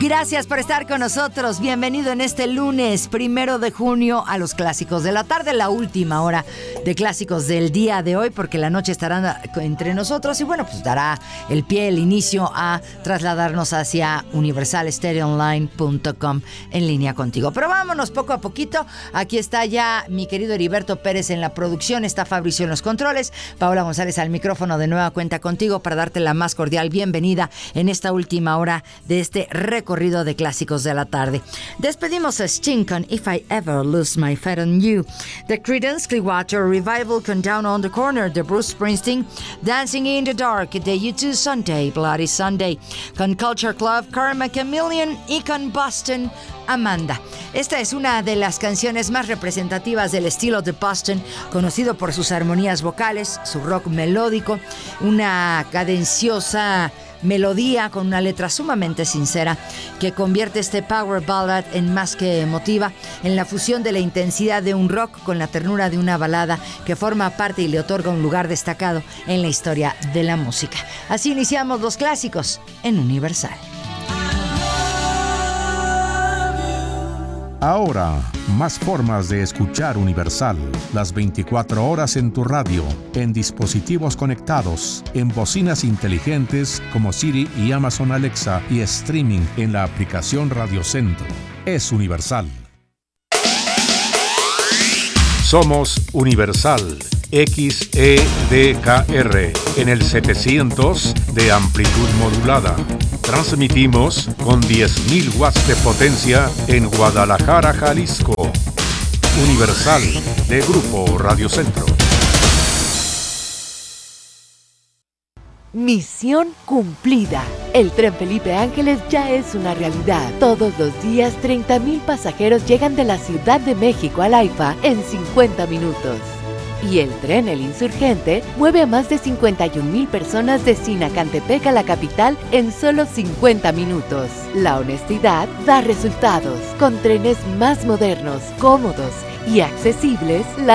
Gracias por estar con nosotros. Bienvenido en este lunes 1 de junio a los clásicos de la tarde, la última hora de clásicos del día de hoy, porque la noche estarán entre nosotros y bueno, pues dará el pie, el inicio a trasladarnos hacia universalstereoonline.com en línea contigo. Pero vámonos poco a poquito. Aquí está ya mi querido Heriberto Pérez en la producción, está Fabricio en los controles, Paola González al micrófono, de nueva cuenta contigo para darte la más cordial bienvenida en esta última hora de este recorrido de clásicos de la tarde. Despedimos a Sting con If I Ever Lose My Faith on You, The Creedence Clearwater Revival con Down on the Corner de Bruce Springsteen, Dancing in the Dark de U2 Sunday, Bloody Sunday, con Culture Club, Karma Chameleon y con Boston, Amanda. Esta es una de las canciones más representativas del estilo de Boston, conocido por sus armonías vocales, su rock melódico, una cadenciosa melodía con una letra sumamente sincera que convierte este power ballad en más que emotiva, en la fusión de la intensidad de un rock con la ternura de una balada que forma parte y le otorga un lugar destacado en la historia de la música. Así iniciamos los clásicos en Universal. Ahora, más formas de escuchar Universal. Las 24 horas en tu radio, en dispositivos conectados, en bocinas inteligentes como Siri y Amazon Alexa y streaming en la aplicación Radio Centro. Es Universal. Somos Universal XEDKR en el 700 de amplitud modulada. Transmitimos con 10.000 watts de potencia en Guadalajara, Jalisco. Universal de Grupo Radio Centro. Misión cumplida. El tren Felipe Ángeles ya es una realidad. Todos los días 30,000 pasajeros llegan de la Ciudad de México al AIFA en 50 minutos. Y el tren El Insurgente mueve a más de 51,000 personas de Sinacantepec a la capital en solo 50 minutos. La honestidad da resultados. Con trenes más modernos, cómodos y accesibles, la